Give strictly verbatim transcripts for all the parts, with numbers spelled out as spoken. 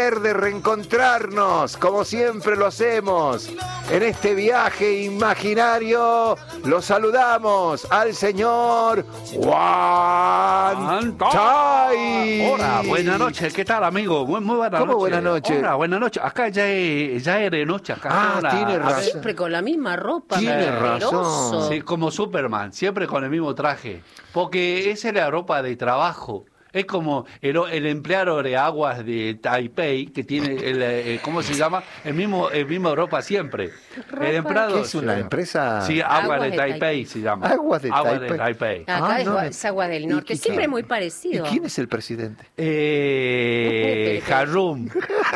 placer de reencontrarnos, como siempre lo hacemos. En este viaje imaginario, los saludamos al señor Juan Tay. Hola, buenas noches, ¿qué tal, amigo? Muy, muy buenas ¿Cómo noches. buenas noches? Hola, buenas noches. Acá ya es, ya es de noche. Acá Ah, Hola. tiene razón. Siempre con la misma ropa. Tiene asqueroso. razón. Sí, como Superman, siempre con el mismo traje. Porque esa es la ropa de trabajo. Es como el, el empleado de aguas de Taipei, que tiene, el, el, ¿cómo se llama? El mismo, el mismo ropa siempre. ¿Ropa? El empleado, ¿Qué es una empresa? Sí, Aguas, Aguas de de Taipei, Taipei. se llama. Aguas de Aguas Taipei. de Taipei. Acá Ah, es, no, es agua del ¿y- norte, y siempre quién? muy ¿Y parecido. quién es el presidente? Eh, Harum.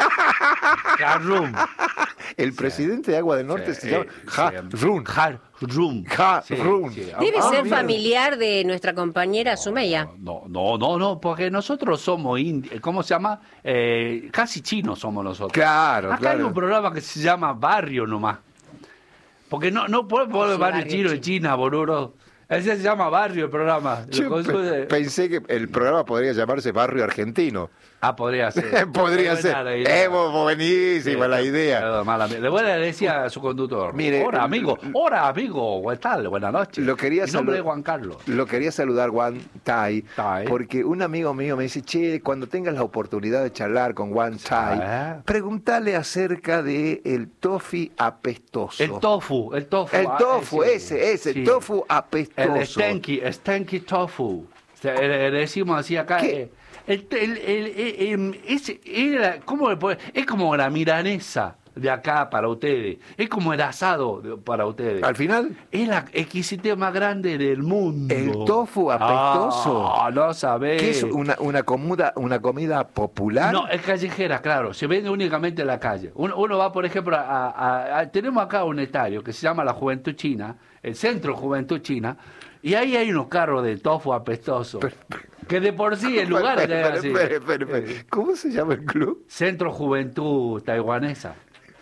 Harum. El presidente de Agua del Norte Sí, se llama Harun. Harun. Harun. Sí, sí. Debe Ah, ser mira. familiar de nuestra compañera Sumeya. No, no, no, no, porque nosotros somos, indi- ¿cómo se llama? Eh, casi chinos somos nosotros. Claro, Acá claro. hay un programa que se llama Barrio nomás. Porque no, no podemos poner Sí, barrio Barrio chino de Chino. China, boludo. Ese se llama Barrio el programa. Yo Lo consume- pe- pensé que el programa podría llamarse Barrio Argentino. Ah, podría ser. Podría Qué ser. buena la idea. Eh, bu- buenísima la idea. Perdón, mala mía. Le voy a decir a su conductor. Mire, Hola, el- amigo. Hola, amigo. ¿Qué tal? Buenas noches. Lo quería Mi nombre salud- es Juan Carlos. Lo quería saludar Juan Tai, Tai. porque un amigo mío me dice, che, cuando tengas la oportunidad de charlar con Juan Tai, Ah. pregúntale acerca de el tofi apestoso. El tofu, el tofu. El ah, tofu, ese, ese, sí. el tofu apestoso. El stanky, stanky tofu. O sea, le, le decimos así acá. ¿Qué? eh, El, el, el, el- em, ese era, ¿cómo le pone? Es como la milanesa de acá para ustedes. Es como el asado de- para ustedes. Al final, Es la exquisitez más grande del mundo. el tofu apestoso. Ah, no sabés. ¿Qué es una, una, comida, una comida popular? No, es callejera, claro. Se vende únicamente en la calle. Uno, uno va, por ejemplo, a, a- a- tenemos acá un estadio que se llama la Juventud China, el Centro Juventud China, y ahí hay unos carros de tofu apestoso. Que de por sí el lugar Espere, ya es espere, así. espere, espere, espere. ¿Cómo se llama el club? Centro Juventud Taiwanesa.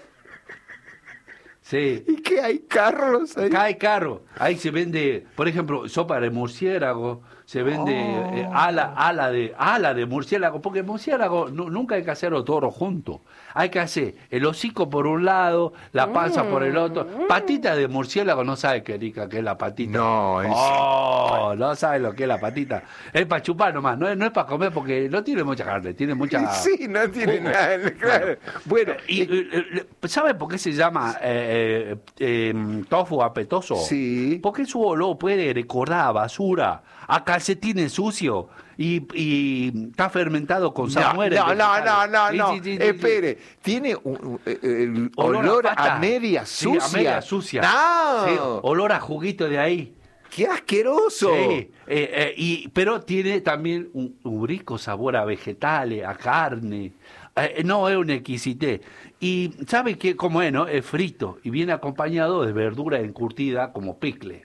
Sí. ¿Y qué hay carros ahí? Acá hay carro. Ahí se vende, por ejemplo, sopa de murciélago, se vende Oh. eh, ala, ala de ala de murciélago, porque el murciélago nu- nunca hay que hacerlo todo junto. Hay que hacer el hocico por un lado, la panza por el otro. Patita de murciélago, no sabe qué rica que es la patita. No, es... Oh, no sabe lo que es la patita. Es para chupar nomás, no es, no es para comer porque no tiene mucha carne, tiene mucha... Sí, no tiene jugo. nada, claro. Bueno, Y, eh, eh, ¿sabe por qué se llama eh, eh, eh, tofu apetoso? Sí. Porque su olor puede recordar a basura, a calcetines sucios y, y está fermentado con no, salmuera. no, no, no, no, Sí, no. sí, sí, sí, sí. Espere, tiene un, un- el Olor olor, a a, pata. media Sí, sucia. a media sucia. No, Sí, olor a juguito de ahí. qué asqueroso. Sí, eh, eh, y, pero tiene también un, un rico sabor a vegetales, a carne. Eh, no es un exquisité. Y ¿sabe qué? Cómo es, ¿no? Es frito y viene acompañado de verdura encurtida como picle.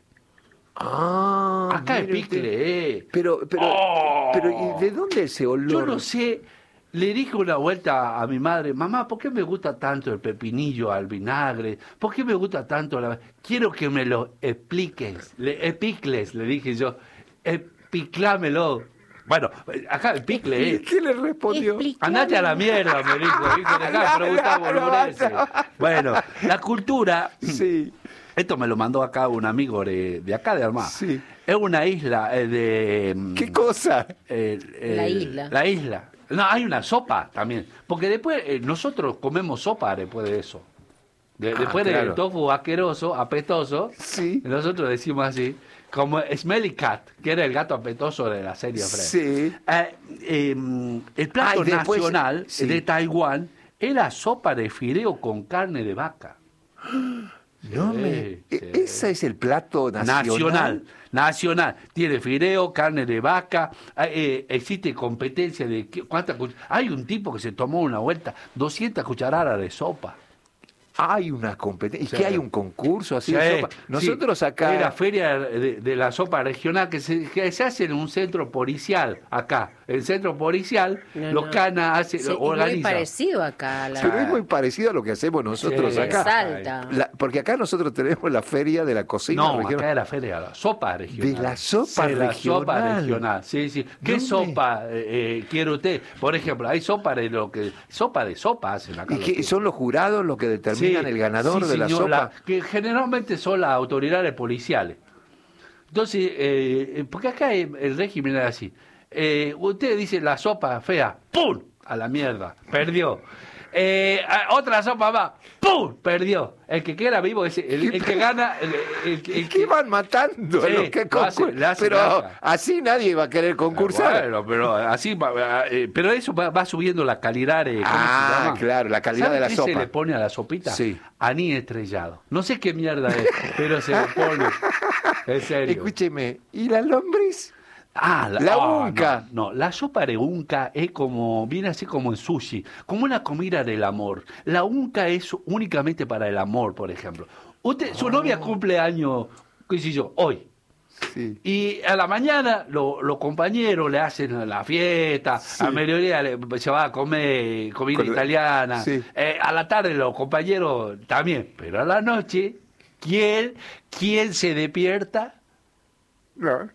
Ah, Acá es mire usted. picle, eh. Pero, pero, Oh. pero, ¿y de dónde ese olor? Yo no sé, le dije una vuelta a mi madre, mamá, ¿por qué me gusta tanto el pepinillo al vinagre? ¿Por qué me gusta tanto la... Quiero que me lo expliques, le, expliques, le dije yo, explicámelo. Bueno, acá el picle ¿Y es... qué le respondió? Explica- Andate a la mierda, me dijo, hijo de acá, No, preguntá no, por no, boludeces. no. Bueno, la cultura... Sí. Esto me lo mandó acá un amigo de, de acá de Armada. Sí. Es una isla eh, de... mm, ¿Qué cosa? eh, eh, La isla. La isla. No, hay una sopa también. Porque después eh, nosotros comemos sopa después de eso. De- Ah, después claro. del tofu asqueroso, apestoso, Sí. nosotros decimos así, como Smelly Cat, que era el gato apetoso de la serie Friends. Sí. Eh, eh, el plato Ah, y después- nacional sí. de Taiwán es la sopa de fideo con carne de vaca. No Sí, me... sí. e- ¿Ese es el plato nacional? Nacional, nacional. Tiene fideo, carne de vaca, eh, eh, existe competencia de... qué- ¿Cuántas cuch- Hay un tipo que se tomó una vuelta, doscientas cucharadas de sopa. Hay una competencia. ¿Y Sí. qué hay un concurso así Sí, de sopa? sí. Nosotros acá... Es la feria de, de la sopa regional que se, que se hace en un centro policial acá. el centro policial, No, los no. canas hace, Sí, es muy organizan. parecido acá. La... Pero es muy parecido a lo que hacemos nosotros Sí. acá. Salta. La- porque acá nosotros tenemos la feria de la cocina No, regional. acá era feria, la sopa regional. De la sopa Sí, la sopa regional. regional, sí, sí. ¿Qué ¿Dónde? sopa eh, eh, quiere usted? Por ejemplo, hay sopa de lo que... Sopa de sopa hacen acá. ¿Y los qué, tipos. son los jurados los que determinan Sí, el ganador sí, de la señor, sopa? la- que generalmente son las autoridades policiales. Entonces, eh, porque acá el, el régimen es así. Eh, usted dice la sopa fea, ¡pum! A la mierda, perdió. Eh, a- otra sopa más, ¡pum! Perdió. El que queda vivo es el, el que gana. El, el- el- el ¿Qué que- van matando a Sí, los que lo hace- concursan? le hace Pero gracia. así nadie va a querer concursar. Bueno, pero así va- eh, pero eso va, va subiendo la calidad de, ¿cómo Ah, se llama? claro, la calidad ¿Sabe de la qué sopa. se le pone a la sopita? Sí. Anís estrellado. No sé qué mierda es, pero se le pone. En serio. Escúcheme, ¿y la lombriz? Ah, la, La oh, unca. No, no, la sopa de unca es como, viene así como en sushi, como una comida del amor. La unca es únicamente para el amor, por ejemplo. Usted, su novia cumple años, qué sé yo, hoy. Sí. Y a la mañana lo- los compañeros le hacen la fiesta, a mediodía le- se va a comer comida Con- italiana, sí. eh, a la tarde los compañeros también, pero a la noche, ¿quién, quién se despierta? No.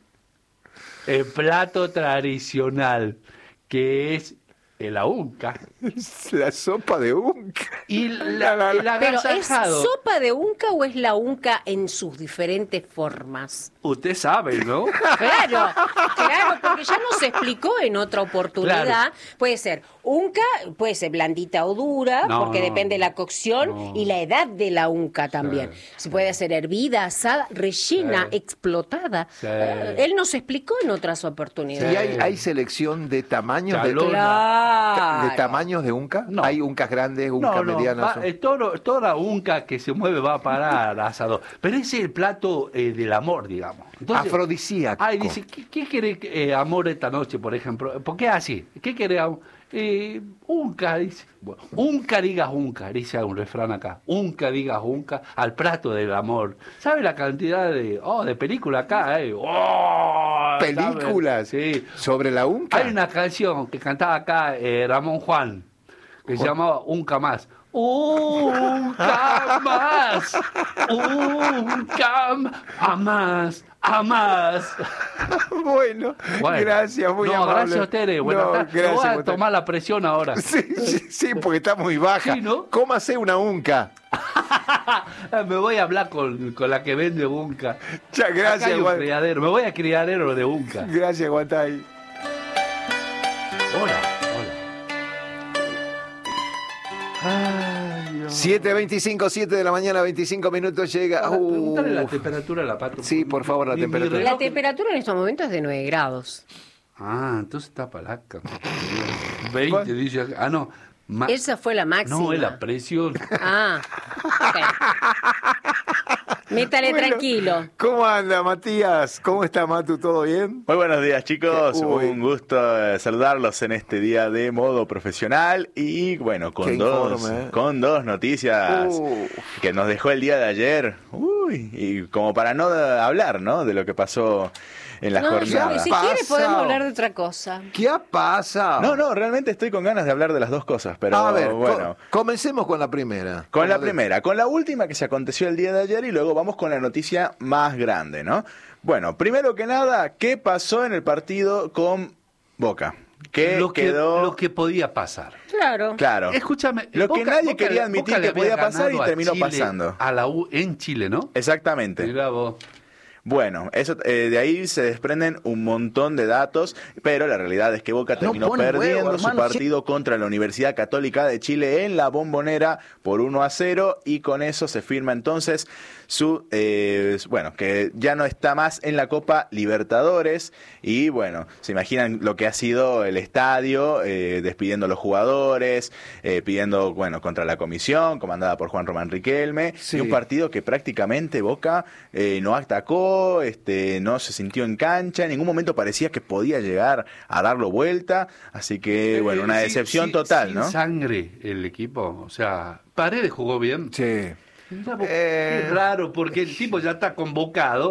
El plato tradicional, que es el unca. La sopa de unca. Y la, La- la- el Pero ¿es agasajado, sopa de unca o es la unca en sus diferentes formas? usted sabe, ¿no? Claro, claro, porque ya nos explicó en otra oportunidad. Claro. Puede ser unca, puede ser blandita o dura, No, porque no, depende de la cocción no. y la edad de la unca también. Sí, Se puede hacer hervida, asada, rellena, Sí. explotada. Sí. Eh, él nos explicó en otras ¿Y oportunidades. hay, hay selección de tamaños de, Chalón. Claro. de tamaños de unca? No. ¿Hay uncas grandes, uncas No, no, medianas? va- eh, todo- toda unca que se mueve va a parar al asador. Pero ese es el plato eh, del amor, digamos. Entonces, Afrodisíaco. ay, dice, ¿qué, qué quiere eh, amor esta noche, por ejemplo? ¿Por qué así? ¿Qué quiere am- eh, unca? Dice. Bueno, unca digas unca, dice un refrán acá. Unca digas unca al plato del amor. ¿Sabe la cantidad de, oh, de películas acá? Eh? Oh, ¿sabe? ¿Películas? Sí. ¿Sobre la unca? Hay una canción que cantaba acá eh, Ramón Juan, que se llamaba Unca Más. Unca más, unca más, a más. Bueno, Bueno. gracias, muy no, amable. gracias a ustedes. Buenas No, tardes. gracias, Me voy a buenas tardes. tomar la presión ahora. Sí, sí, sí, porque está muy baja. Sí, ¿no? Cómase una unca. Me voy a hablar con, con la que vende Unca. Ya, Acá gracias, hay un Guan- criadero. Me voy a criadero de Unca. Gracias, Guantay. Hola, hola. siete veinticinco, siete de la mañana, veinticinco minutos llega. Ahora, preguntale la Uf. temperatura a la pato. Sí, por favor, la Mi- mi temperatura. La reloj- temperatura en estos momentos es de nueve grados. Ah, entonces está palaca. veinte, dice acá. Ah, no. Ma- Esa fue la máxima. no, es la presión. Ah, ok. Métale Bueno, tranquilo. ¿Cómo anda, Matías? ¿Cómo está, Matu? ¿Todo bien? Muy buenos días, chicos. Uy. Un gusto eh, saludarlos en este día de modo profesional y bueno, Qué con dos informe, ¿eh? con dos noticias Uf. que nos dejó el día de ayer. Uy, y como para no eh, hablar, ¿no? De lo que pasó en la No, jornada. yo, si Pasado. quiere podemos hablar de otra cosa. ¿Qué ha pasado? No, no, realmente estoy con ganas de hablar de las dos cosas, pero a ver, bueno. co- comencemos con la primera. Con la Como de- primera, con la última que se aconteció el día de ayer y luego vamos con la noticia más grande, ¿no? Bueno, primero que nada, ¿qué pasó en el partido con Boca? ¿Qué lo, que, quedó? lo que podía pasar. Claro. Claro. Escúchame. Lo que Boca- nadie Boca quería le- admitir Boca le que podía había pasar y ganado a terminó Chile, pasando. A la U en Chile, ¿no? Exactamente. Mirá vos. Bueno, eso eh, de ahí se desprenden un montón de datos, pero la realidad es que Boca terminó pone huevo, perdiendo su hermano, partido contra la Universidad Católica de Chile en la Bombonera por uno a cero y con eso se firma entonces su, eh, bueno, que ya no está más en la Copa Libertadores y bueno, se imaginan lo que ha sido el estadio, eh, despidiendo a los jugadores, eh, pidiendo, bueno, contra la comisión, comandada por Juan Román Riquelme, Sí. y un partido que prácticamente Boca eh, no atacó, este, no se sintió en cancha, en ningún momento parecía que podía llegar a darlo vuelta, así que bueno, una Eh, decepción sin- total, sin ¿no? sangre el equipo. O sea, Paredes jugó bien. Sí. Mirá vos, Eh. Qué raro, porque el tipo ya está convocado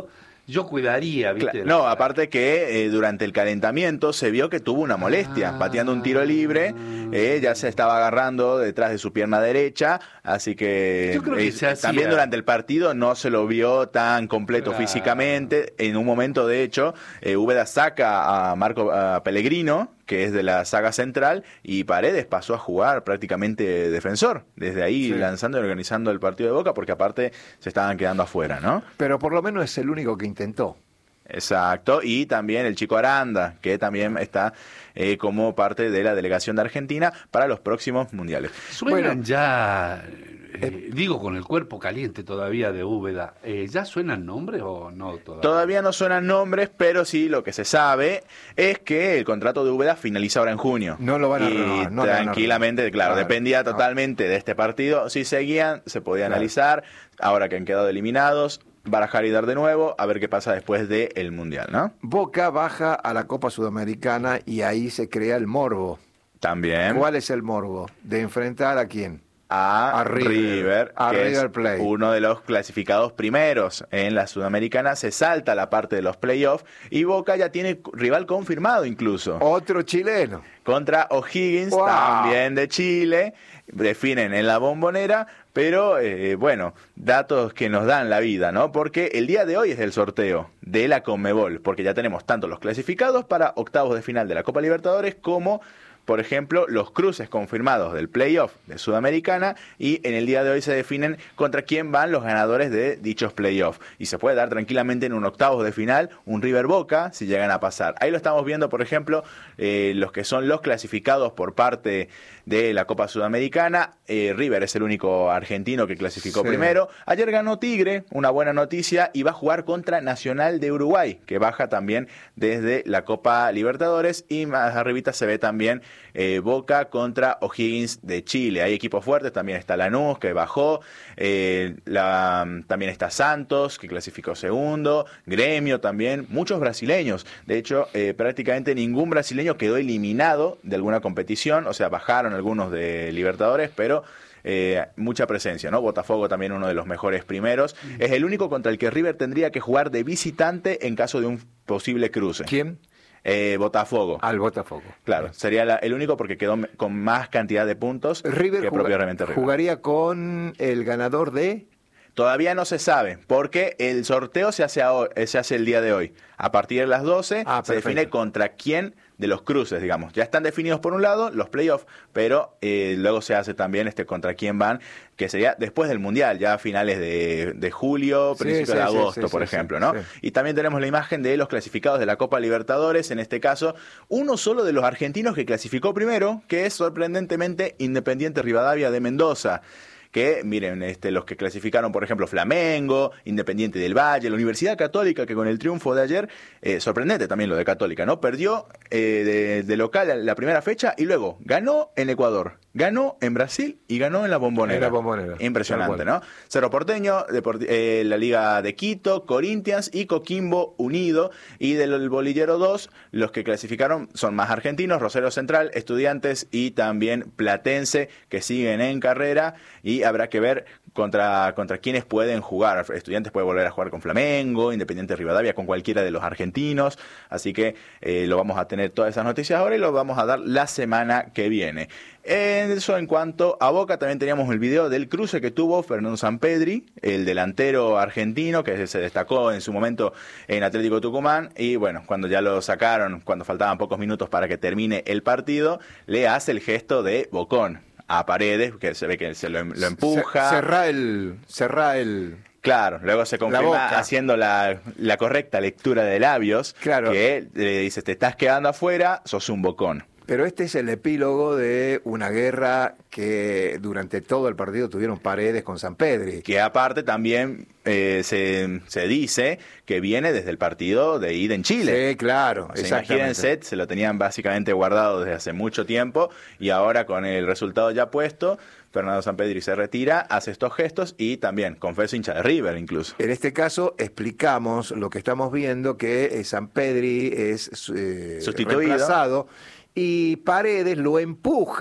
yo cuidaría, ¿viste? Cla- No, aparte que eh, durante el calentamiento se vio que tuvo una molestia, Ah. pateando un tiro libre, eh, ya se estaba agarrando detrás de su pierna derecha, así que, Yo creo que eh, se hacía- también durante el partido no se lo vio tan completo Claro. físicamente. En un momento, de hecho, eh, Úbeda saca a Marco a Pellegrino, que es de la saga central, y Paredes pasó a jugar prácticamente defensor, desde ahí Sí. lanzando y organizando el partido de Boca, porque aparte se estaban quedando afuera, ¿no? Pero por lo menos es el único que intentó. Exacto, y también el chico Aranda, que también está eh, como parte de la delegación de Argentina para los próximos mundiales. Suenan Bueno. ya, eh, digo con el cuerpo caliente todavía de Úbeda, eh, ¿ya suenan nombres o no todavía? Todavía no suenan nombres, pero sí lo que se sabe es que el contrato de Úbeda finaliza ahora en junio. No lo van a y renovar, no le van a tranquilamente, renovar. claro, Claro, dependía no. totalmente de este partido. Si seguían, se podía Claro. analizar. Ahora que han quedado eliminados, barajar y dar de nuevo, a ver qué pasa después del Mundial, ¿no? Boca baja a la Copa Sudamericana y ahí se crea el morbo. También. ¿Cuál es el morbo? ¿De enfrentar a quién? a, A River, River, a que River es Plate. uno de los clasificados primeros en la Sudamericana. Se salta la parte de los playoffs y Boca ya tiene rival confirmado incluso. Otro chileno. Contra O'Higgins, Wow. también de Chile. Definen en la Bombonera, pero eh, bueno, datos que nos dan la vida, ¿no? Porque el día de hoy es el sorteo de la Conmebol, porque ya tenemos tanto los clasificados para octavos de final de la Copa Libertadores como, por ejemplo, los cruces confirmados del playoff de Sudamericana, y en el día de hoy se definen contra quién van los ganadores de dichos playoffs. Y se puede dar tranquilamente en un octavos de final un River Boca si llegan a pasar. Ahí lo estamos viendo, por ejemplo, eh, los que son los clasificados por parte de la Copa Sudamericana. Eh, River es el único argentino que clasificó Sí. primero. Ayer ganó Tigre, una buena noticia, y va a jugar contra Nacional de Uruguay, que baja también desde la Copa Libertadores. Y más arribita se ve también eh, Boca contra O'Higgins de Chile. Hay equipos fuertes, también está Lanús, que bajó, eh, la, también está Santos, que clasificó segundo, Gremio también, muchos brasileños. De hecho, eh, prácticamente ningún brasileño quedó eliminado de alguna competición, o sea, bajaron algunos de Libertadores, pero eh, mucha presencia, ¿no? Botafogo también uno de los mejores primeros. Es el único contra el que River tendría que jugar de visitante en caso de un posible cruce. ¿Quién? Eh, Botafogo. Al Botafogo. Claro, sería la- el único porque quedó me- con más cantidad de puntos River que juga- propiamente River. jugaría con el ganador de... Todavía no se sabe, porque el sorteo se hace, ahora- eh, se hace el día de hoy. A partir de las doce Ah, se perfecto. define contra quién de los cruces, digamos. Ya están definidos por un lado los playoffs, pero eh, luego se hace también este contra quién van, que sería después del Mundial, ya a finales de, de julio, Sí, principios sí, de sí, agosto, sí, por sí, ejemplo, sí, ¿no? sí. Y también tenemos la imagen de los clasificados de la Copa Libertadores, en este caso, uno solo de los argentinos que clasificó primero, que es sorprendentemente Independiente Rivadavia de Mendoza. Que, miren, este, los que clasificaron, por ejemplo, Flamengo, Independiente del Valle, la Universidad Católica, que con el triunfo de ayer, eh, sorprendente también lo de Católica, ¿no? Perdió eh, de, de local la primera fecha y luego ganó en Ecuador, ganó en Brasil y ganó en la Bombonera. En la Bombonera. Impresionante, Tal ¿no? Cerro Porteño, Deport- eh, la Liga de Quito, Corinthians y Coquimbo Unido. Y del Bolillero dos, los que clasificaron son más argentinos, Rosario Central, Estudiantes y también Platense, que siguen en carrera, y habrá que ver contra, contra quiénes pueden jugar. Estudiantes puede volver a jugar con Flamengo, Independiente Rivadavia, con cualquiera de los argentinos. Así que eh, lo vamos a tener todas esas noticias ahora y lo vamos a dar la semana que viene. Eso en cuanto a Boca, también teníamos el video del cruce que tuvo Fernando Sampedri, el delantero argentino que se destacó en su momento en Atlético Tucumán, y bueno, cuando ya lo sacaron, cuando faltaban pocos minutos para que termine el partido, le hace el gesto de bocón a Paredes, que se ve que se lo, lo empuja. Cerrá el... Cerrá el... Claro, luego se confirma boca. haciendo la, la correcta lectura de labios, Claro. que le dice, te estás quedando afuera, sos un bocón. Pero este es el epílogo de una guerra que durante todo el partido tuvieron Paredes con Sampedri. Que aparte también eh, se, se dice que viene desde el partido de ida en Chile. Sí, claro, O sea, exactamente. imagínense, se lo tenían básicamente guardado desde hace mucho tiempo y ahora con el resultado ya puesto, Fernando Sampedri se retira, hace estos gestos y también, confeso, hincha de River incluso. En este caso explicamos lo que estamos viendo, que eh, Sampedri es eh, Sustituido. reemplazado y Paredes lo empuja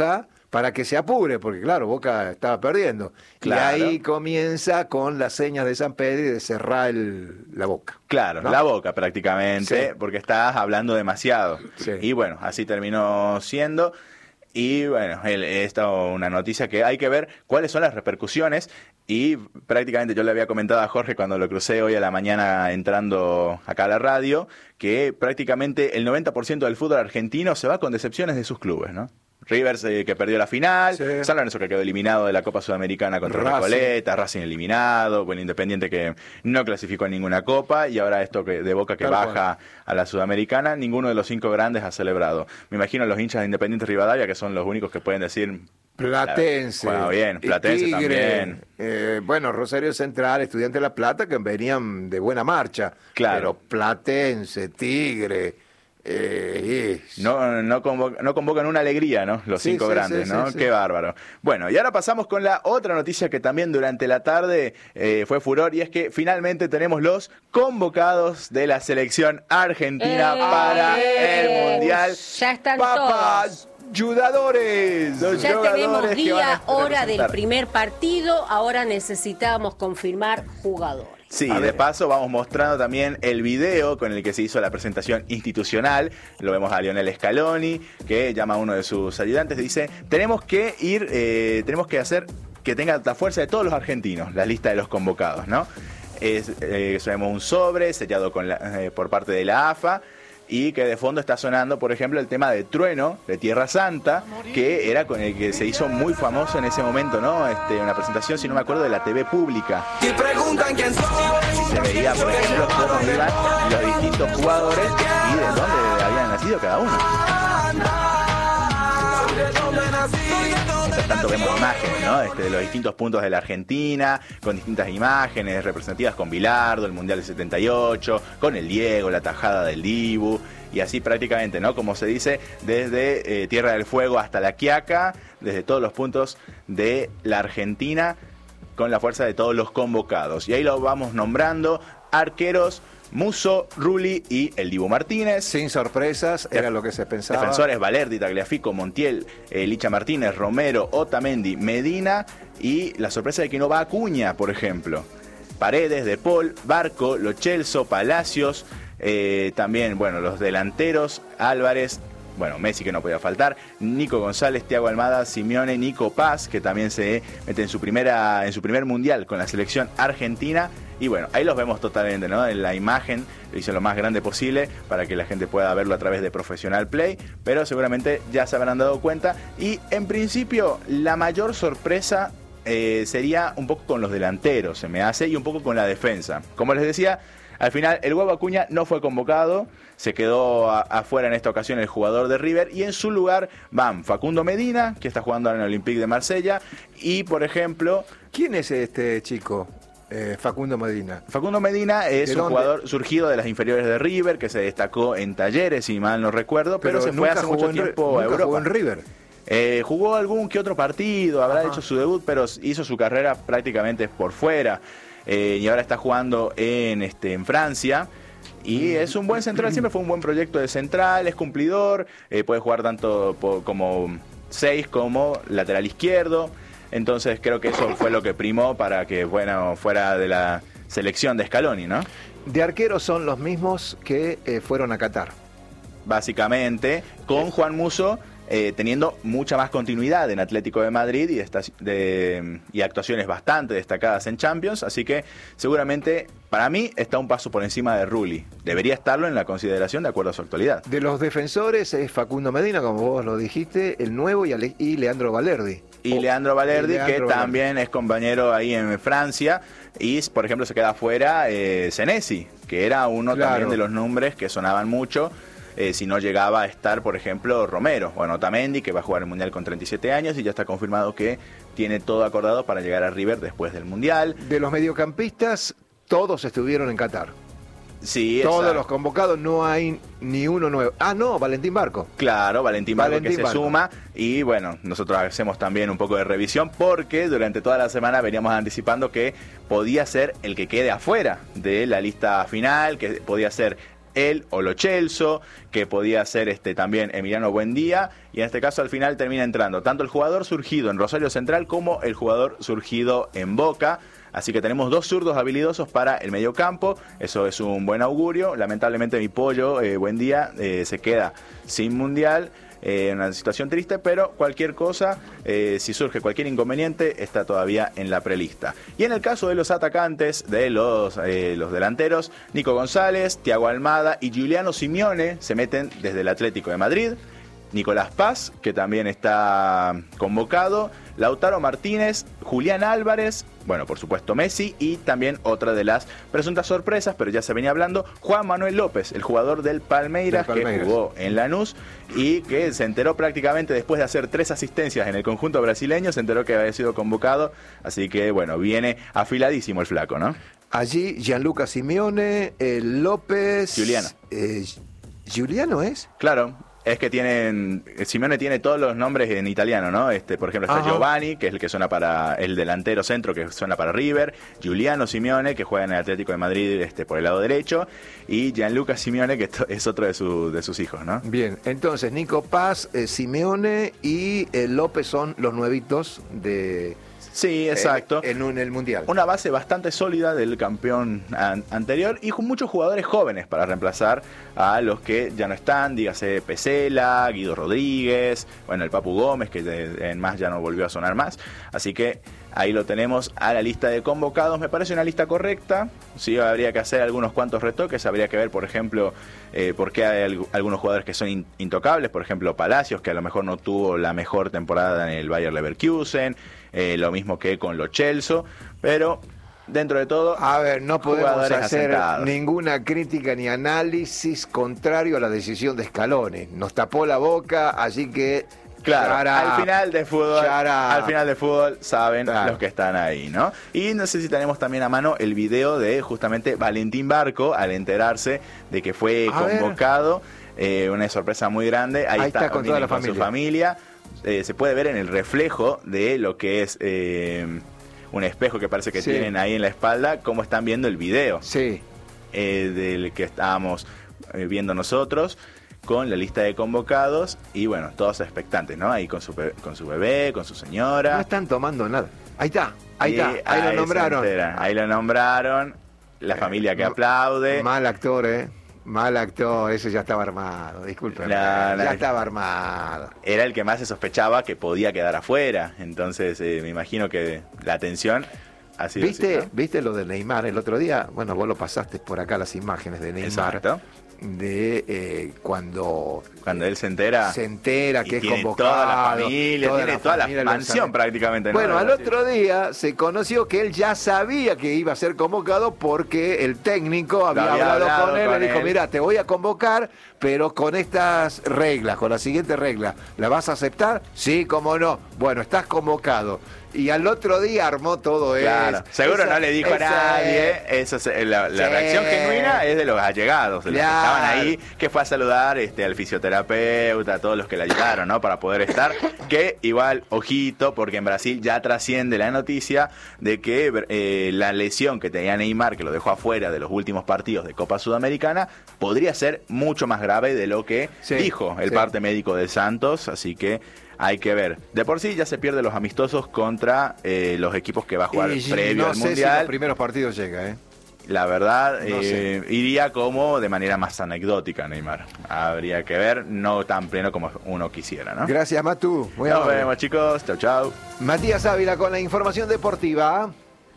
para que se apure, porque claro, Boca estaba perdiendo. Claro. Y ahí comienza con las señas de San Pedro y de cerrar el, la boca. Claro, ¿no? la boca prácticamente, Sí. porque estás hablando demasiado. Sí. Y bueno, así terminó siendo. Y bueno, el, esta es una noticia que hay que ver cuáles son las repercusiones. Y prácticamente yo le había comentado a Jorge cuando lo crucé hoy a la mañana entrando acá a la radio, que prácticamente el noventa por ciento del fútbol argentino se va con decepciones de sus clubes, ¿no? River eh, que perdió la final, Sí. San Lorenzo que quedó eliminado de la Copa Sudamericana contra Racing. Recoleta, Racing eliminado, bueno, Independiente que no clasificó en ninguna Copa y ahora esto que de Boca que Tal baja cual. a la Sudamericana, ninguno de los cinco grandes ha celebrado. Me imagino los hinchas de Independiente Rivadavia que son los únicos que pueden decir... Platense. Bueno, bien, y Platense Tigre, también. eh, bueno, Rosario Central, Estudiantes de La Plata, que venían de buena marcha. Claro. Pero Platense, Tigre. Eh, y- No, no, convoca- no convocan una alegría, ¿no? Los Sí, cinco sí, grandes, sí, ¿no? sí, sí. Qué bárbaro. Bueno, y ahora pasamos con la otra noticia que también durante la tarde eh, fue furor, y es que finalmente tenemos los convocados de la selección argentina Eh, para el Mundial. Ya están todos. Papas, ayudadores. Los Ya jugadores tenemos que van día, a hora del representar. primer partido. Ahora necesitamos confirmar jugadores. Sí, A de ver. paso vamos mostrando también el video con el que se hizo la presentación institucional. Lo vemos a Lionel Scaloni, que llama a uno de sus ayudantes, dice, tenemos que ir, eh, tenemos que hacer que tenga la fuerza de todos los argentinos, la lista de los convocados, ¿no? Es, eh, sabemos un sobre sellado con la- eh, por parte de la A F A, y que de fondo está sonando, por ejemplo, el tema de Trueno, de Tierra Santa, que era con el que se hizo muy famoso en ese momento, ¿no? Este, una presentación, si no me acuerdo, de la T V pública. Y preguntan quién soy. Y se veía, por ejemplo, cómo iban los distintos jugadores y de dónde habían nacido cada uno. Mientras tanto vemos imágenes, ¿no? Este, de los distintos puntos de la Argentina, con distintas imágenes representativas con Bilardo, el Mundial del setenta y ocho, con el Diego, la tajada del Dibu, y así prácticamente, ¿no? Como se dice, desde eh, Tierra del Fuego hasta La Quiaca, desde todos los puntos de la Argentina, con la fuerza de todos los convocados. Y ahí lo vamos nombrando: arqueros, Musso, Rulli y el Dibu Martínez. Sin sorpresas, era lo que se pensaba. Defensores: Valerdi, Tagliafico, Montiel, eh, Licha Martínez, Romero, Otamendi, Medina, y la sorpresa de que no va Acuña, por ejemplo. Paredes, De Paul, Barco, Lo Celso, Palacios, eh, también, bueno, los delanteros, Álvarez, bueno, Messi que no podía faltar, Nico González, Thiago Almada, Simeone, Nico Paz, que también se mete en su primera, en su primer mundial con la selección argentina. Y bueno, ahí los vemos totalmente, ¿no? En la imagen lo hice lo más grande posible para que la gente pueda verlo a través de Professional Play, pero seguramente ya se habrán dado cuenta. Y en principio, la mayor sorpresa eh, sería un poco con los delanteros, se me hace, y un poco con la defensa. Como les decía, al final el Huevo Acuña no fue convocado, se quedó a- afuera en esta ocasión el jugador de River, y en su lugar van Facundo Medina, que está jugando en el Olympique de Marsella, y por ejemplo... ¿Quién es este chico? Eh, Facundo Medina. Facundo Medina es ¿De un dónde? jugador surgido de las inferiores de River, que se destacó en Talleres, si mal no recuerdo, pero, se fue nunca hace jugó mucho en Ri- tiempo a nunca Europa. jugó en River. Eh, jugó algún que otro partido, habrá Ajá. hecho su debut, pero hizo su carrera prácticamente por fuera. Eh, y ahora está jugando en, este, en Francia. Y es un buen central, siempre fue un buen proyecto de central, es cumplidor, eh, puede jugar tanto po- como seis como lateral izquierdo. Entonces creo que eso fue lo que primó para que bueno, fuera de la selección de Scaloni, ¿no? De arqueros son los mismos que eh, fueron a Qatar. Básicamente, con Juan Musso eh, teniendo mucha más continuidad en Atlético de Madrid y, esta- de- y actuaciones bastante destacadas en Champions, así que seguramente para mí está un paso por encima de Rulli. Debería estarlo en la consideración de acuerdo a su actualidad. De los defensores es Facundo Medina, como vos lo dijiste, el nuevo, y, Ale- y Leandro Valerdi. Y Oh, Leandro Valerdi, y Leandro que Valerdi. también es compañero ahí en Francia. Y, por ejemplo, se queda fuera eh, Senesi, que era uno Claro. también de los nombres que sonaban mucho. Eh, si no llegaba a estar, por ejemplo, Romero. Bueno, Otamendi, que va a jugar el Mundial con treinta y siete años y ya está confirmado que tiene todo acordado para llegar a River después del Mundial. De los mediocampistas, todos estuvieron en Qatar. Sí, Todos exacto. los convocados, no hay ni uno nuevo. Ah, no, Valentín Barco. Claro, Valentín Barco Valentín que se Barco. suma. Y bueno, nosotros hacemos también un poco de revisión porque durante toda la semana veníamos anticipando que podía ser el que quede afuera de la lista final, que podía ser él o Lo Celso, que podía ser este, también Emiliano Buendía, y en este caso al final termina entrando tanto el jugador surgido en Rosario Central como el jugador surgido en Boca. Así que tenemos dos zurdos habilidosos para el mediocampo, eso es un buen augurio. Lamentablemente mi pollo, eh, Buendía, eh, se queda sin mundial. Eh, una situación triste, pero cualquier cosa, eh, si surge cualquier inconveniente, está todavía en la prelista. Y en el caso de los atacantes, de los, eh, los delanteros, Nico González, Thiago Almada y Giuliano Simeone se meten desde el Atlético de Madrid. Nicolás Paz, que también está convocado, Lautaro Martínez, Julián Álvarez, bueno, por supuesto Messi, y también otra de las presuntas sorpresas, pero ya se venía hablando, Juan Manuel López, el jugador del Palmeiras, del Palmeiras, que jugó en Lanús y que se enteró prácticamente después de hacer tres asistencias en el conjunto brasileño, se enteró que había sido convocado, así que bueno, viene afiladísimo el flaco, ¿no? Allí Gianluca Simeone, eh, López... Giuliano. Eh, ¿Giuliano es? Claro. Es que tienen, Simeone tiene todos los nombres en italiano, ¿no? Este, por ejemplo, está Ajá. Giovanni, que es el que suena para el delantero centro, que suena para River, Giuliano Simeone, que juega en el Atlético de Madrid este, por el lado derecho, y Gianluca Simeone, que es otro de, su, de sus hijos, ¿no? Bien, entonces Nico Paz, eh, Simeone y eh, López son los nuevitos de... Sí, exacto. En, en el Mundial. Una base bastante sólida del campeón an- anterior y con muchos jugadores jóvenes para reemplazar a los que ya no están, dígase Pesela, Guido Rodríguez, bueno, el Papu Gómez, que de, en más ya no volvió a sonar más. Así que ahí lo tenemos a la lista de convocados. Me parece una lista correcta. Sí, habría que hacer algunos cuantos retoques. Habría que ver, por ejemplo, eh, por qué hay al- algunos jugadores que son in- intocables. Por ejemplo, Palacios, que a lo mejor no tuvo la mejor temporada en el Bayer Leverkusen. Eh, lo mismo que con Lo Celso, pero dentro de todo, a ver, no podemos hacer asentados. Ninguna crítica ni análisis contrario a la decisión de Scaloni. Nos tapó la boca, así que claro, Chará, al final de fútbol, Chará. al final de fútbol saben claro. los que están ahí, ¿no? Y no sé si tenemos también a mano el video de justamente Valentín Barco al enterarse de que fue a convocado, eh, una sorpresa muy grande. Ahí, ahí está, está con toda la con familia. su familia. Eh, se puede ver en el reflejo de lo que es eh, un espejo que parece que sí. tienen ahí en la espalda, cómo están viendo el video sí. eh, del que estábamos eh, viendo nosotros, con la lista de convocados y bueno, todos expectantes, ¿no? Ahí con su, con su bebé, con su señora. No están tomando nada. Ahí está, ahí y, está, ahí, ahí lo nombraron. Ahí lo nombraron, la eh, familia que aplaude. Mal actor, ¿eh? Mal actor, ese ya estaba armado, disculpen. La, la, ya estaba armado. Era el que más se sospechaba que podía quedar afuera, entonces eh, me imagino que la atención ha sido ¿Viste, así, ¿no? ¿Viste lo de Neymar el otro día? Bueno, vos lo pasaste por acá, las imágenes de Neymar. Exacto. De eh, cuando cuando él se entera se entera que es tiene convocado, toda la familia, toda tiene la toda familia la mansión prácticamente, ¿no? bueno, al otro día se conoció que él ya sabía que iba a ser convocado porque el técnico había, había hablado, hablado con él con le dijo, él. mira, te voy a convocar, pero con estas reglas, con la siguiente regla, ¿la vas a aceptar? Sí, cómo no. Bueno, estás convocado. Y al otro día armó todo claro. eso. Seguro esa, no le dijo esa, a nadie. Eso es, la, la sí. reacción genuina es de los allegados, de los claro. que estaban ahí, que fue a saludar este, al fisioterapeuta, a todos los que le ayudaron, ¿no? Para poder estar. Que igual, ojito, porque en Brasil ya trasciende la noticia de que eh, la lesión que tenía Neymar, que lo dejó afuera de los últimos partidos de Copa Sudamericana, podría ser mucho más grave de lo que sí. dijo el sí. parte médico de Santos. Así que hay que ver. De por sí ya se pierden los amistosos contra eh, los equipos que va a jugar y previo no al sé Mundial. Si los primeros partidos llega, ¿eh? La verdad, no eh, iría como de manera más anecdótica, Neymar. Habría que ver, no tan pleno como uno quisiera, ¿no? Gracias, Matu. Muy Nos amable. vemos, chicos. Chau, chau. Matías Ávila con la información deportiva.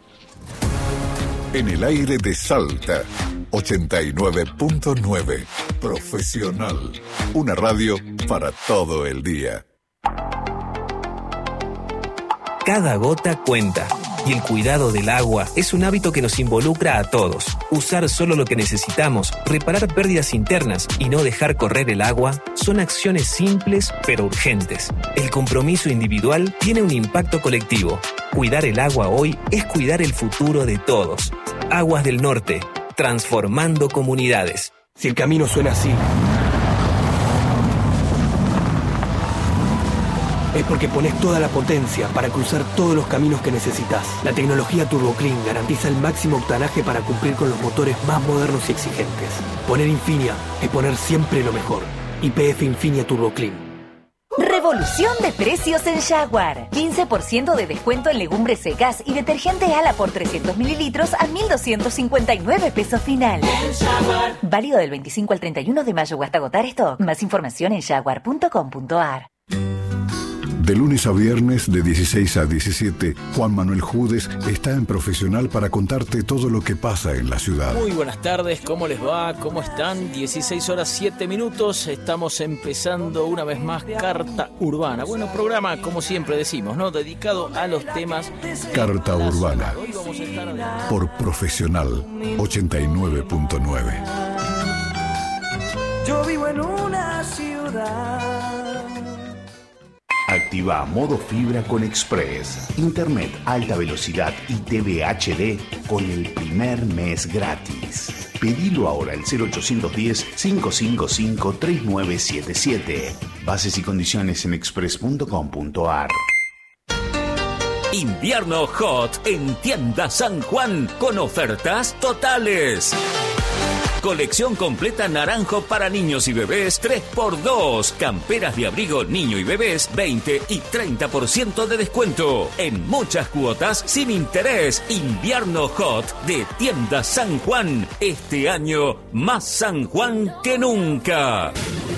En el aire de Salta, ochenta y nueve punto nueve. Profesional. Una radio para todo el día. Cada gota cuenta. Y el cuidado del agua es un hábito que nos involucra a todos. Usar solo lo que necesitamos, reparar pérdidas internas y no dejar correr el agua son acciones simples pero urgentes. El compromiso individual tiene un impacto colectivo. Cuidar el agua hoy es cuidar el futuro de todos. Aguas del Norte, transformando comunidades. Si el camino suena así, es porque pones toda la potencia para cruzar todos los caminos que necesitas. La tecnología Turbo Clean garantiza el máximo octanaje para cumplir con los motores más modernos y exigentes. Poner Infinia es poner siempre lo mejor. Y P F Infinia Turbo Clean. Revolución de precios en Jaguar. quince por ciento de descuento en legumbres secas y detergente Ala por trescientos mililitros a mil doscientos cincuenta y nueve pesos final. Válido del veinticinco al treinta y uno de mayo o hasta agotar stock. Más información en jaguar punto com punto a r. De lunes a viernes, de dieciséis a diecisiete, Juan Manuel Judes está en Profesional para contarte todo lo que pasa en la ciudad. Muy buenas tardes, ¿cómo les va? ¿Cómo están? dieciséis horas siete minutos, estamos empezando una vez más Carta Urbana. Bueno, programa, como siempre decimos, ¿no? Dedicado a los temas... Carta Urbana, Hoy vamos a estar... por Profesional ochenta y nueve punto nueve. Yo vivo en una ciudad. Activa modo fibra con Express. Internet alta velocidad y T V H D con el primer mes gratis. Pedilo ahora al cero ochocientos diez, cinco cinco cinco, tres nueve siete siete. Bases y condiciones en express punto com punto a r. Invierno Hot en Tienda San Juan con ofertas totales. Colección completa naranjo para niños y bebés tres por dos. Camperas de abrigo niño y bebés veinte y treinta por ciento de descuento. En muchas cuotas sin interés. Invierno Hot de Tienda San Juan. Este año más San Juan que nunca.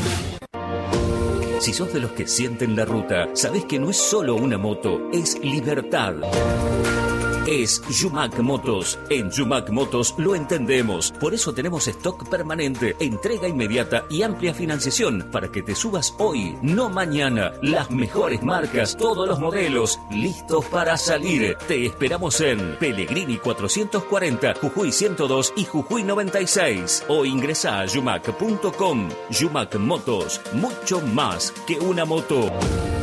Si sos de los que sienten la ruta, sabés que no es solo una moto, es libertad. Es Yumac Motos. En Yumac Motos lo entendemos. Por eso tenemos stock permanente, entrega inmediata y amplia financiación para que te subas hoy, no mañana. Las mejores marcas, todos los modelos, listos para salir. Te esperamos en Pellegrini cuatrocientos cuarenta, Jujuy ciento dos y Jujuy noventa y seis. O ingresa a yumac punto com. Yumac Motos, mucho más que una moto.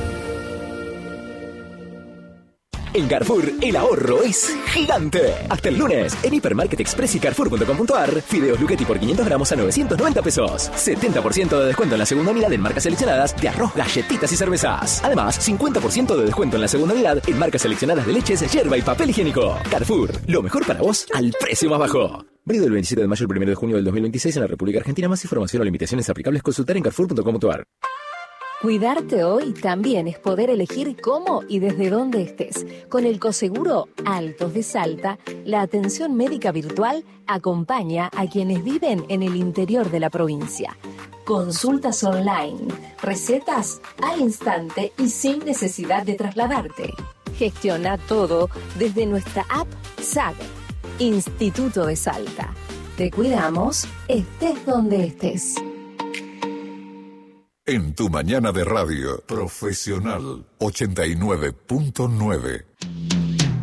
En Carrefour, el ahorro es gigante. Hasta el lunes, en Hipermarket Express y carrefour punto com punto a r, fideos Luchetti por quinientos gramos a novecientos noventa pesos. setenta por ciento de descuento en la segunda unidad en marcas seleccionadas de arroz, galletitas y cervezas. Además, cincuenta por ciento de descuento en la segunda unidad en marcas seleccionadas de leches, yerba y papel higiénico. Carrefour, lo mejor para vos al precio más bajo. Válido del veintisiete de mayo al primero de junio del dos mil veintiséis en la República Argentina. Más información o limitaciones aplicables consultar en carrefour punto com punto a r. Cuidarte hoy también es poder elegir cómo y desde dónde estés. Con el Coseguro Altos de Salta, la atención médica virtual acompaña a quienes viven en el interior de la provincia. Consultas online, recetas al instante y sin necesidad de trasladarte. Gestiona todo desde nuestra app S A G, Instituto de Salta. Te cuidamos, estés donde estés. En tu mañana de radio, Profesional ochenta y nueve punto nueve.